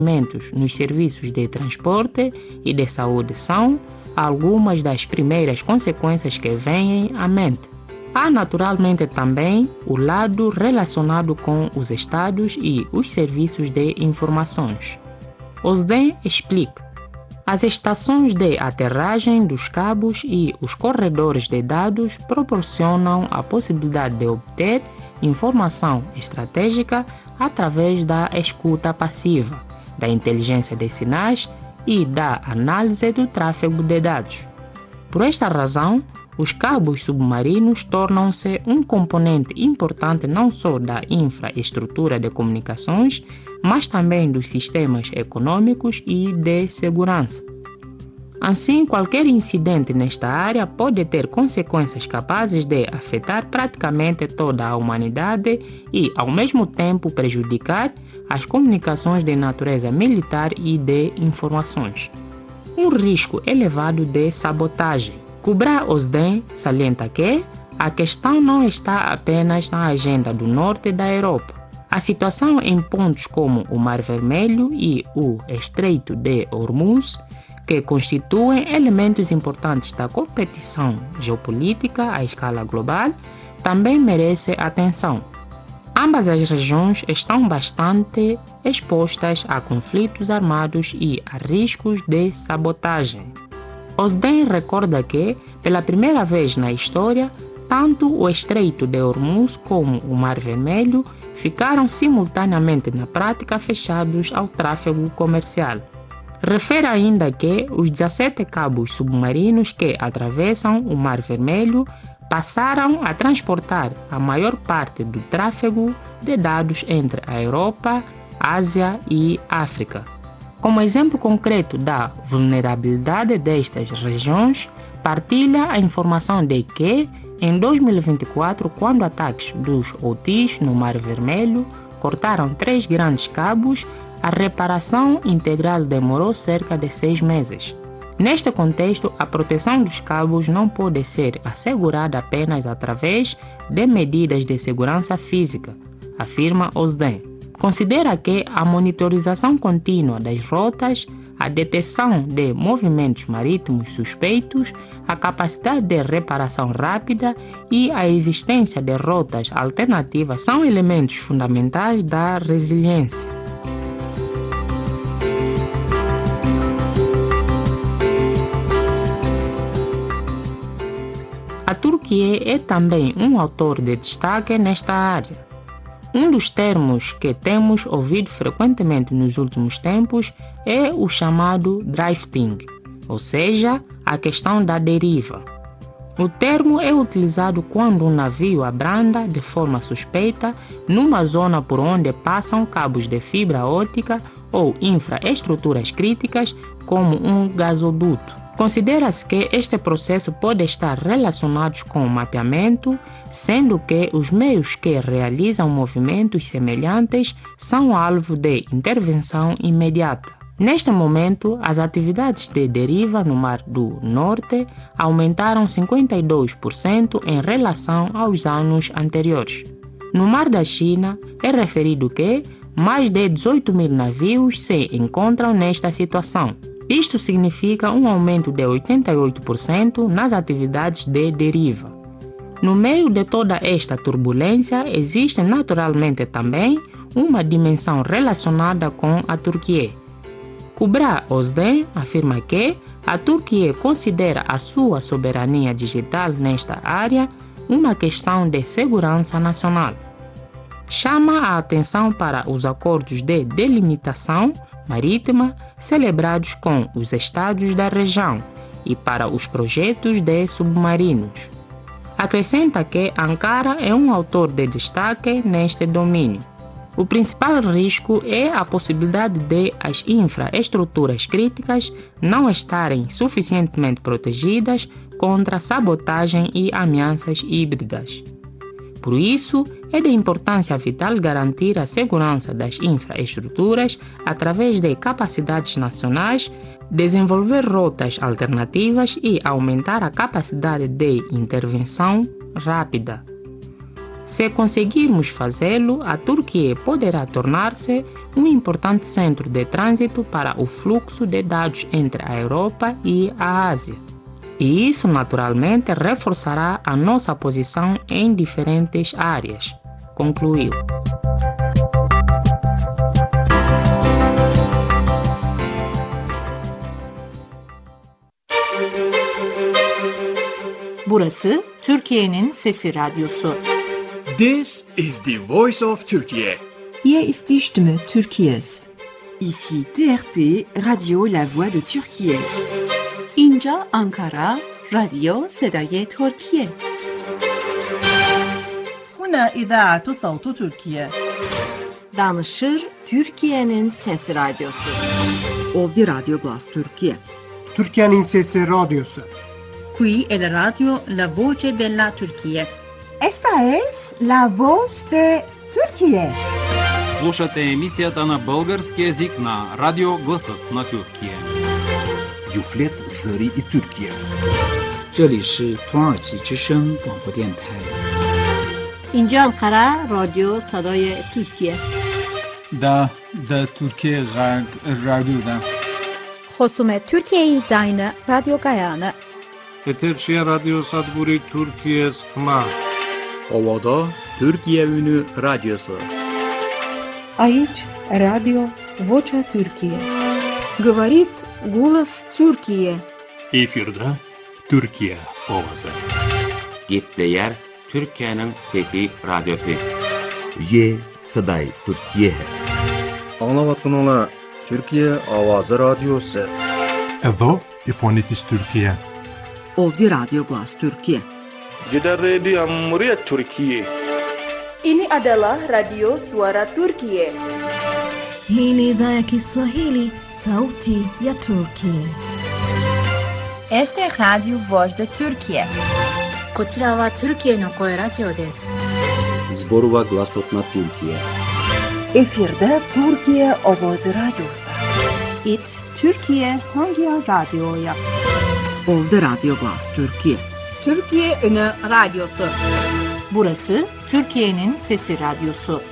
nos serviços de transporte e de saúde são algumas das primeiras consequências que vêm à mente. Há naturalmente também o lado relacionado com os estados e os serviços de informações. Osden explica: as estações de aterragem dos cabos e os corredores de dados proporcionam a possibilidade de obter informação estratégica através da escuta passiva, da inteligência de sinais e da análise do tráfego de dados. Por esta razão, os cabos submarinos tornam-se um componente importante não só da infraestrutura de comunicações, mas também dos sistemas econômicos e de segurança. Assim, qualquer incidente nesta área pode ter consequências capazes de afetar praticamente toda a humanidade e, ao mesmo tempo, prejudicar as comunicações de natureza militar e de informações. Um risco elevado de sabotagem. Kubra-Osden salienta que a questão não está apenas na agenda do norte da Europa. A situação em pontos como o Mar Vermelho e o Estreito de Hormuz, que constituem elementos importantes da competição geopolítica à escala global, também merece atenção. Ambas as regiões estão bastante expostas a conflitos armados e a riscos de sabotagem. Osden recorda que, pela primeira vez na história, tanto o Estreito de Hormuz como o Mar Vermelho ficaram simultaneamente na prática fechados ao tráfego comercial. Refere ainda que os 17 cabos submarinos que atravessam o Mar Vermelho passaram a transportar a maior parte do tráfego de dados entre a Europa, Ásia e África. Como exemplo concreto da vulnerabilidade destas regiões, partilha a informação de que, em 2024, quando ataques dos Houthis no Mar Vermelho cortaram 3 grandes cabos, a reparação integral demorou cerca de 6 meses. Neste contexto, a proteção dos cabos não pode ser assegurada apenas através de medidas de segurança física, afirma Osden. Considera que a monitorização contínua das rotas, a detecção de movimentos marítimos suspeitos, a capacidade de reparação rápida e a existência de rotas alternativas são elementos fundamentais da resiliência. A Turquia é também um autor de destaque nesta área. Um dos termos que temos ouvido frequentemente nos últimos tempos é o chamado drifting, ou seja, a questão da deriva. O termo é utilizado quando um navio abranda de forma suspeita numa zona por onde passam cabos de fibra óptica ou infraestruturas críticas, como um gasoduto. Considera-se que este processo pode estar relacionado com o mapeamento, sendo que os meios que realizam movimentos semelhantes são alvo de intervenção imediata. Neste momento, as atividades de deriva no Mar do Norte aumentaram 52% em relação aos anos anteriores. No Mar da China, é referido que mais de 18 mil navios se encontram nesta situação. Isto significa um aumento de 88% nas atividades de deriva. No meio de toda esta turbulência, existe naturalmente também uma dimensão relacionada com a Turquia. Kubra-Osden afirma que a Turquia considera a sua soberania digital nesta área uma questão de segurança nacional. Chama a atenção para os acordos de delimitação marítima celebrados com os estados da região e para os projetos de submarinos. Acrescenta que Ankara é um autor de destaque neste domínio. O principal risco é a possibilidade de as infraestruturas críticas não estarem suficientemente protegidas contra sabotagem e ameaças híbridas. Por isso, é de importância vital garantir a segurança das infraestruturas através de capacidades nacionais, desenvolver rotas alternativas e aumentar a capacidade de intervenção rápida. Se conseguirmos fazê-lo, a Turquia poderá tornar-se um importante centro de trânsito para o fluxo de dados entre a Europa e a Ásia. E isso, naturalmente, reforçará a nossa posição em diferentes áreas, concluiu. Burası Türkiye'nin Sesi Radyosu. This is the voice of Turkey. Hier ist die Stimme Türkiye's. Ici TRT, Radio La Voix de Türkiye. اینجا آنکارا، رادیو صدای ترکیه. هنا إذاعة صوت تركيا. Danışır Türkiye'nin Sesi Radyosu. Ovdje Radio Glas Türkiye. Türkiye'nin Sesi Radyosu. Qui è la radio La Voce della Turchia. Esta es La Voz de Türkiye. Слушате емисията на български език на Радио Гласът на Türkiye. Юфлет Зари и Türkiye. 这里是土耳其之声广播电台。 اینجا انقره رادیو صدای ترکیه. دا ترکیه رادیو خصوم Türkiye زاین رادیو گایانه. Eterşehir Radyo Sadburi Türkiye Sıkma. Ovada Türkiye Ünü Radyosu. Aici Radio Vocea Türkiye. Говорит голос Türkiye. Efirde Türkiye Ovası. Gepleyer Türkiye'nin Fethi Radyosu. Ye Saday Türkiye. Anlavatınla Türkiye Avazı Radyosu. Edo İfonitis Türkiye. Ovdje Radio Glas Türkiye. Jeda Radio Muryat Türkiye. Ini adalah Radio Suara Turkiye. Hii ni idhaa ya Kiswahili, Sauti ya Turkiye. Este Radio Voz de Turkiye. こちらはTürkiyeの声ラジオです。 Zborova Glasotna Türkiye. Efirde Türkiye Ovoz Radyosu. It Türkiye Hangi Radyo'ya? Ovdje Radio Glas Türkiye. Türkiye Ünü Radyosu. Burası Türkiye'nin Sesi Radyosu.